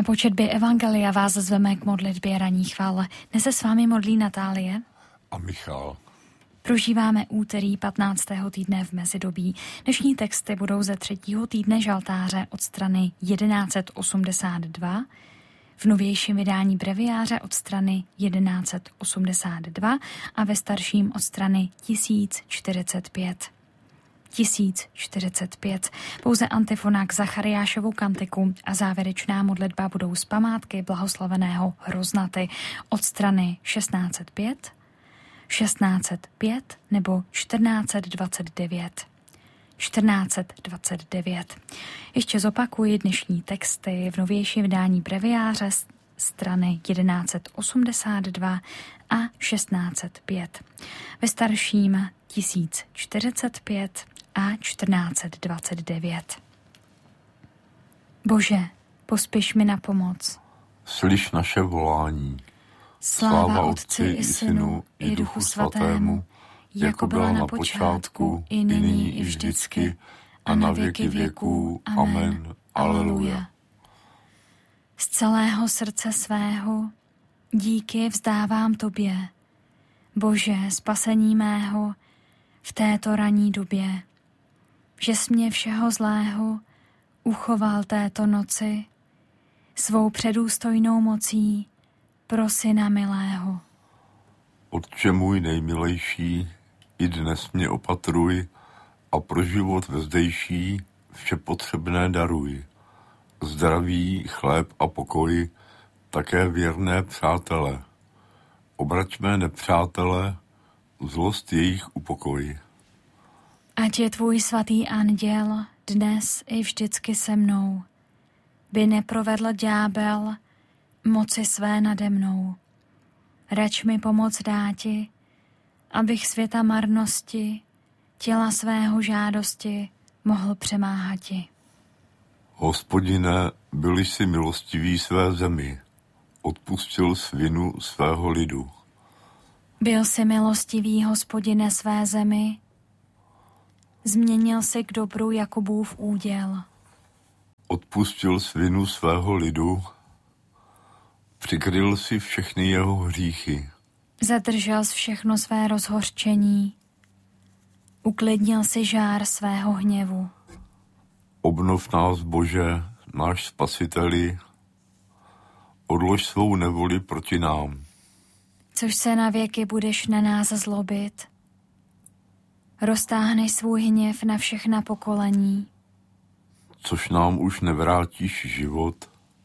Na početbě Evangelia vás zveme k modlitbě ranní chvále. Dnes se s vámi modlí Natálie a Michal. Prožíváme úterý 15. týdne v mezidobí. Dnešní texty budou ze 3. týdne žaltáře od strany 1182, v novějším vydání breviáře od strany 1182 a ve starším od strany 1045. 1045. Pouze antifona k Zachariášovu kantiku a závěrečná modlitba budou z památky blahoslaveného Hroznaty od strany 1605, 1605 nebo 1429. 1429. Ještě zopakuji dnešní texty v novějším vydání breviáře strany 1182 a 1605. Ve starším 1045 a 1429. Bože, pospěš mi na pomoc. Slyš naše volání. Sláva Otci i Synu i Duchu Svatému, jako byla na počátku, i nyní, i vždycky, a na věky věků. Amen. Aleluja. Z celého srdce svého díky vzdávám Tobě, Bože, spasení mého, v této ranní době, že jsi mě všeho zlého uchoval této noci svou předůstojnou mocí pro Syna milého. Otče můj nejmilejší, i dnes mě opatruj a pro život vezdejší vše potřebné daruj. Zdraví, chléb a pokoj, také věrné přátele. Obrať mé nepřátele, zlost jejich upokoj. Ať je tvůj svatý anděl dnes i vždycky se mnou, by neprovedl ďábel moci své nade mnou. Rač mi pomoc dáti, abych světa marnosti, těla svého žádosti mohl přemáhati. Hospodine, byli si milostivý své zemi, odpustil svinu svého lidu. Byl si milostivý, Hospodine, své zemi, změnil si k dobru Jakubův úděl. Odpustil svinu svého lidu, přikryl si všechny jeho hříchy. Zadržel z všechno své rozhořčení, uklidnil si žár svého hněvu. Obnov nás, Bože, náš Spasiteli, odlož svou nevoli proti nám. Což se na věky budeš na nás zlobit. Roztáhnej svůj hněv na všechna pokolení. Což nám už nevrátíš život,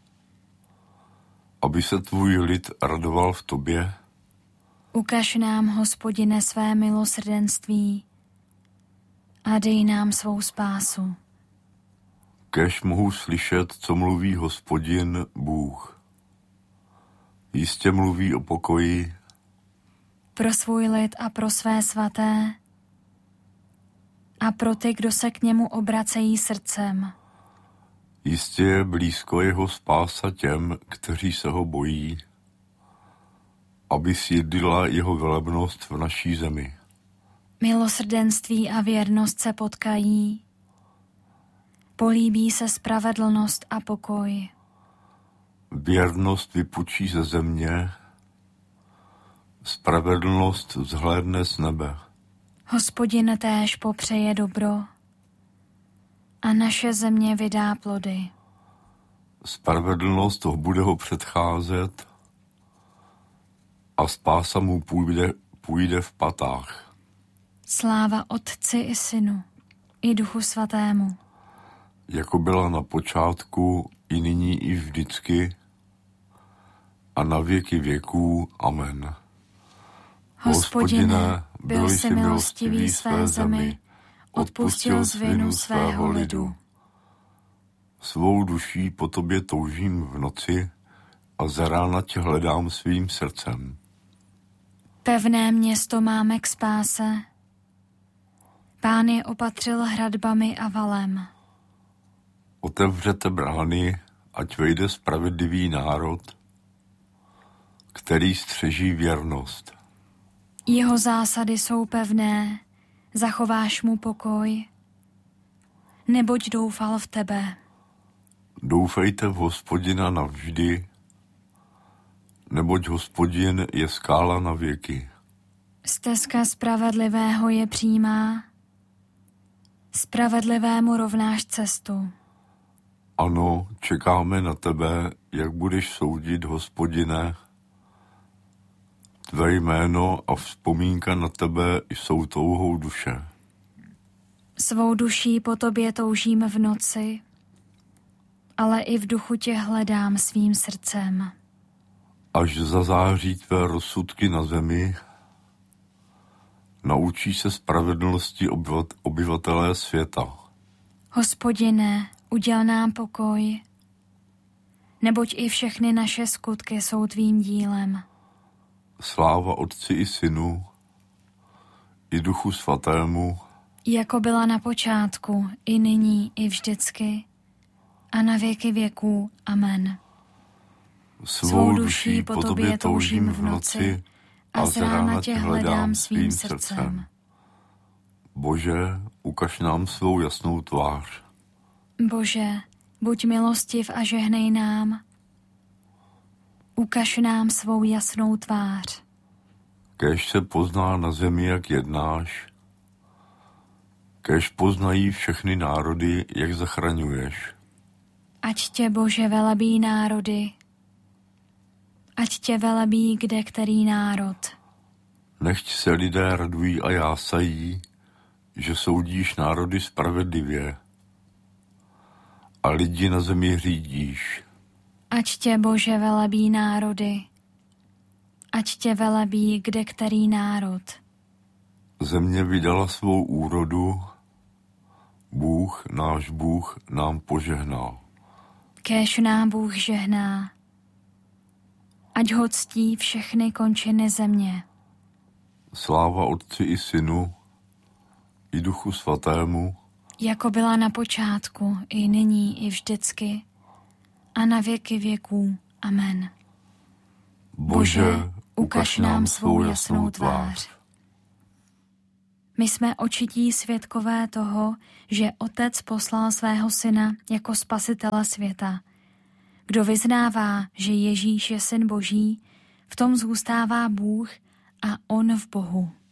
aby se tvůj lid radoval v tobě. Ukaž nám, Hospodine, své milosrdenství a dej nám svou spásu. Kéž mohu slyšet, co mluví Hospodin Bůh. Jistě mluví o pokoji pro svůj lid a pro své svaté a pro ty, kdo se k němu obracejí srdcem. Jistě je blízko jeho spása těm, kteří se ho bojí, aby sídlila jeho velebnost v naší zemi. Milosrdenství a věrnost se potkají, políbí se spravedlnost a pokoj. Věrnost vypučí ze země, spravedlnost vzhlédne z nebe. Hospodin též popřeje dobro a naše země vydá plody. Spravedlnost bude ho předcházet a spása mu půjde v patách. Sláva Otci i Synu i Duchu Svatému. Jako byla na počátku, i nyní, i vždycky, a na věky věků. Amen. Hospodine, byl jsi milostivý své zemi, odpustil vinu svého lidu. Svou duší po tobě toužím v noci a za rána tě hledám svým srdcem. Pevné město máme k spáse. Pán je opatřil hradbami a valem. Otevřete brány, ať vejde spravedlivý národ, který střeží věrnost. Jeho zásady jsou pevné, zachováš mu pokoj, neboť doufal v tebe. Doufejte v Hospodina navždy, neboť Hospodin je skála na věky. Stezka spravedlivého je přímá, spravedlivému rovnáš cestu. Ano, čekáme na tebe, jak budeš soudit, Hospodine. Tvé jméno a vzpomínka na tebe jsou touhou duše. Svou duší po tobě toužím v noci, ale i v duchu tě hledám svým srdcem. Až zazáří tvé rozsudky na zemi, naučí se spravedlnosti obyvatelé světa. Hospodine, uděl nám pokoj, neboť i všechny naše skutky jsou tvým dílem. Sláva Otci i Synu, i Duchu Svatému, jako byla na počátku, i nyní, i vždycky, a na věky věků. Amen. Svou duší po tobě toužím v noci a z rána tě hledám svým srdcem. Bože, ukaž nám svou jasnou tvář. Bože, buď milostiv a žehnej nám. Ukaž nám svou jasnou tvář. Kéž se pozná na zemi, jak jednáš, kéž poznají všechny národy, jak zachraňuješ. Ať tě, Bože, velebí národy, ať tě velebí kde který národ. Nechť se lidé radují a jásají, že soudíš národy spravedlivě a lidi na zemi řídíš. Ať tě, Bože, velebí národy, ať tě velebí kde který národ. Země vydala svou úrodu, náš Bůh nám požehnal. Kéž nám Bůh žehná, ať ho ctí všechny končiny země. Sláva Otci i Synu, i Duchu Svatému, jako byla na počátku, i nyní, i vždycky, a na věky věků. Amen. Bože, ukaž nám svou jasnou tvář. My jsme očití svědkové toho, že Otec poslal svého Syna jako spasitele světa. Kdo vyznává, že Ježíš je Syn Boží, v tom zůstává Bůh a on v Bohu.